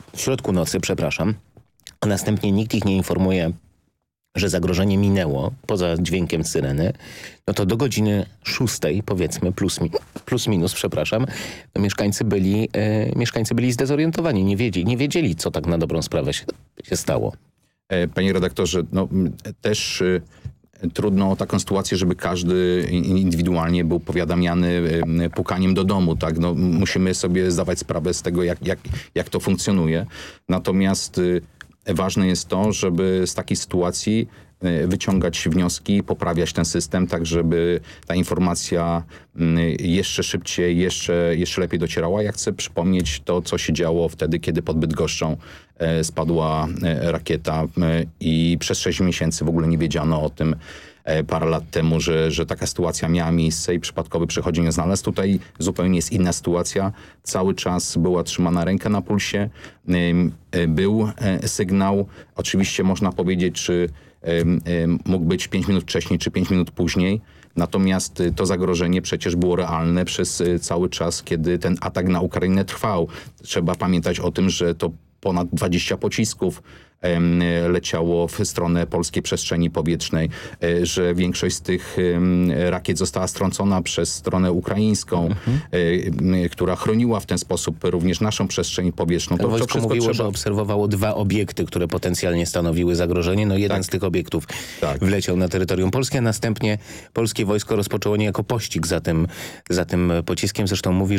w środku nocy, przepraszam, a następnie nikt ich nie informuje, że zagrożenie minęło, poza dźwiękiem syreny, no to do godziny 6, powiedzmy, plus minus, przepraszam, no mieszkańcy byli zdezorientowani, nie wiedzieli, co tak na dobrą sprawę się stało. Panie redaktorze, no też trudno o taką sytuację, żeby każdy indywidualnie był powiadamiany pukaniem do domu, tak? No, musimy sobie zdawać sprawę z tego, jak to funkcjonuje. Natomiast ważne jest to, żeby z takiej sytuacji wyciągać wnioski, poprawiać ten system, tak żeby ta informacja jeszcze szybciej, jeszcze lepiej docierała. Ja chcę przypomnieć to, co się działo wtedy, kiedy pod Bydgoszczą spadła rakieta i przez 6 miesięcy w ogóle nie wiedziano o tym parę lat temu, że taka sytuacja miała miejsce i przypadkowy przechodzień nie znalazł. Tutaj zupełnie jest inna sytuacja. Cały czas była trzymana ręka na pulsie. Był sygnał. Oczywiście można powiedzieć, czy mógł być 5 minut wcześniej, czy 5 minut później. Natomiast to zagrożenie przecież było realne przez cały czas, kiedy ten atak na Ukrainę trwał. Trzeba pamiętać o tym, że to ponad 20 pocisków leciało w stronę polskiej przestrzeni powietrznej, że większość z tych rakiet została strącona przez stronę ukraińską, która chroniła w ten sposób również naszą przestrzeń powietrzną. To wojsko mówiło, że obserwowało 2 obiekty, które potencjalnie stanowiły zagrożenie. No jeden z tych obiektów wleciał na terytorium Polski, a następnie polskie wojsko rozpoczęło niejako pościg za tym pociskiem. Zresztą mówi,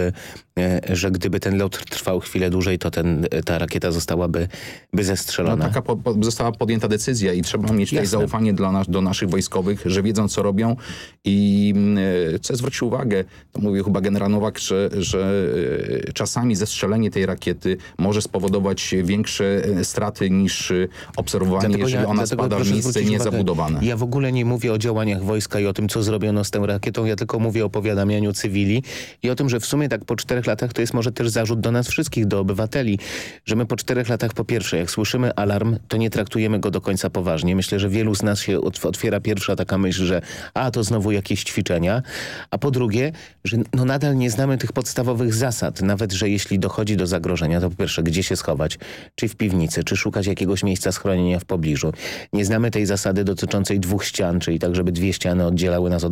że gdyby ten lot trwał chwilę dłużej, to ta rakieta zostałaby zestrzelona. No, taka została podjęta decyzja i trzeba mieć tutaj zaufanie do naszych wojskowych, że wiedzą, co robią i chcę zwrócić uwagę, to mówił chyba generał Nowak, że czasami zestrzelenie tej rakiety może spowodować większe straty niż obserwowanie, jeżeli ona spada w miejsce niezabudowane. Ja w ogóle nie mówię o działaniach wojska i o tym, co zrobiono z tą rakietą, ja tylko mówię o powiadamianiu cywili i o tym, że w sumie tak po 4 latach to jest może też zarzut do nas wszystkich, do obywateli, że my po 4 latach po pierwsze, jak słyszymy alarm, to nie traktujemy go do końca poważnie. Myślę, że wielu z nas się otwiera pierwsza taka myśl, że to znowu jakieś ćwiczenia, a po drugie, że no nadal nie znamy tych podstawowych zasad. Nawet, że jeśli dochodzi do zagrożenia, to po pierwsze, gdzie się schować? Czy w piwnicy, czy szukać jakiegoś miejsca schronienia w pobliżu? Nie znamy tej zasady dotyczącej 2 ścian, czyli tak, żeby 2 ściany oddzielały nas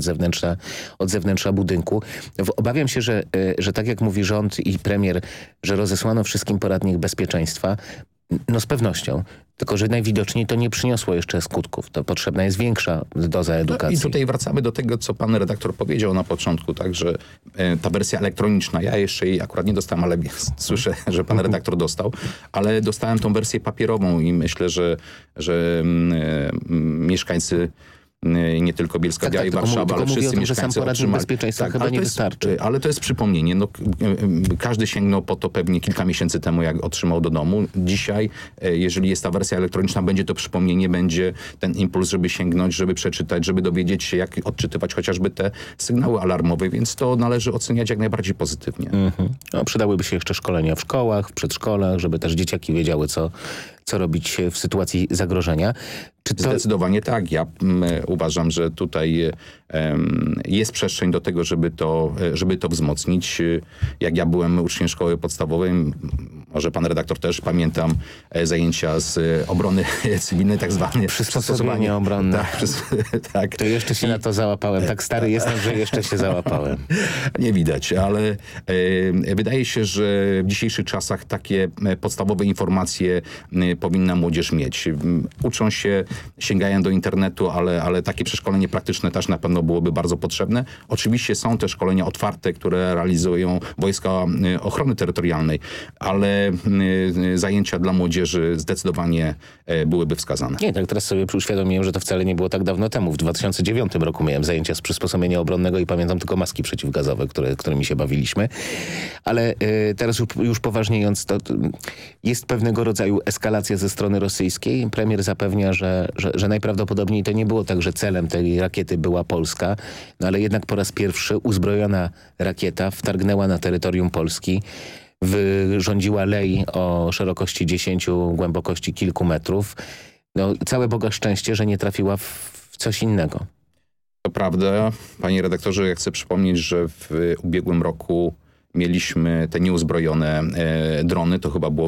od zewnętrza budynku. Obawiam się, że tak jak mówi rząd i premier, że rozesłano wszystkim poradnik bezpieczeństwa, no z pewnością. Tylko że najwidoczniej to nie przyniosło jeszcze skutków. To potrzebna jest większa doza edukacji. No i tutaj wracamy do tego, co pan redaktor powiedział na początku, tak, że ta wersja elektroniczna, ja jeszcze jej akurat nie dostałem, ale słyszę, że pan redaktor dostał, ale dostałem tą wersję papierową i myślę, że mieszkańcy nie tylko Bielska-Biała i Warszawa, ale wszyscy mieszkańcy otrzymali. Bezpieczeństwa chyba nie wystarczy. Ale to jest przypomnienie. No, każdy sięgnął po to pewnie kilka miesięcy temu, jak otrzymał do domu. Dzisiaj, jeżeli jest ta wersja elektroniczna, będzie to przypomnienie, będzie ten impuls, żeby sięgnąć, żeby przeczytać, żeby dowiedzieć się, jak odczytywać chociażby te sygnały alarmowe, więc to należy oceniać jak najbardziej pozytywnie. No, przydałyby się jeszcze szkolenia w szkołach, w przedszkolach, żeby też dzieciaki wiedziały, co robić w sytuacji zagrożenia. Zdecydowanie tak. Ja uważam, że tutaj jest przestrzeń do tego, żeby to wzmocnić. Jak ja byłem uczniem szkoły podstawowej, może pan redaktor też, pamiętam zajęcia z obrony cywilnej, tak zwane. Przysposobienie obronne. Tak. To jeszcze się na to załapałem. Tak stary jestem, że jeszcze się załapałem. Nie widać, ale wydaje się, że w dzisiejszych czasach takie podstawowe informacje powinna młodzież mieć. Uczą się, sięgają do internetu, ale takie przeszkolenie praktyczne też na pewno byłoby bardzo potrzebne. Oczywiście są te szkolenia otwarte, które realizują Wojska Ochrony Terytorialnej, ale zajęcia dla młodzieży zdecydowanie byłyby wskazane. Nie, tak teraz sobie uświadomiłem, że to wcale nie było tak dawno temu. W 2009 roku miałem zajęcia z przysposobienia obronnego i pamiętam tylko maski przeciwgazowe, którymi się bawiliśmy. Ale teraz już poważniejąc, to jest pewnego rodzaju eskalacja ze strony rosyjskiej. Premier zapewnia, że najprawdopodobniej to nie było tak, że celem tej rakiety była Polska, no ale jednak po raz pierwszy uzbrojona rakieta wtargnęła na terytorium Polski, wyrządziła lej o szerokości 10, głębokości kilku metrów. No, całe Boga szczęście, że nie trafiła w coś innego. To prawda. Panie redaktorze, ja chcę przypomnieć, że w ubiegłym roku mieliśmy te nieuzbrojone drony. To chyba było